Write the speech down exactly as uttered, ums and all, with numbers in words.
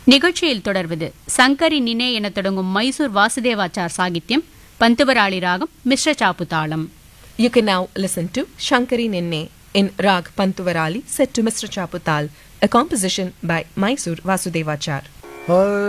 நிகழ்ச்சியில் தொடர்வது சங்கரி நினே என தொடங்கும் மைசூர் வாசுதேவாச்சார் சாகித்யம், பந்துவராளி ராகம், மிஸ்ர சாப்பு தாளம். You can now listen to Shankari Ninne in Rag Pantuvarali set to Misra Chaputal, a composition by Mysore Vasudevachar.